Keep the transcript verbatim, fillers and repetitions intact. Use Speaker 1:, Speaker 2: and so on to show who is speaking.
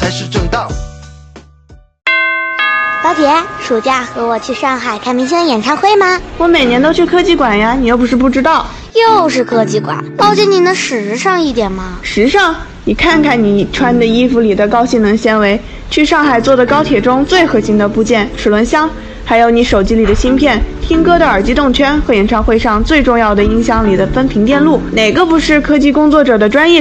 Speaker 1: 才是正道。
Speaker 2: 老铁，暑假和我去上海看明星演唱会吗？
Speaker 3: 我每年都去科技馆呀，你又不是不知道。
Speaker 2: 又是科技馆，老姐你能时尚一点吗？
Speaker 3: 时尚？你看看你穿的衣服里的高性能纤维，去上海坐的高铁中最核心的部件齿轮箱，还有你手机里的芯片，听歌的耳机动圈和演唱会上最重要的音箱里的分频电路，哪个不是科技工作者的专业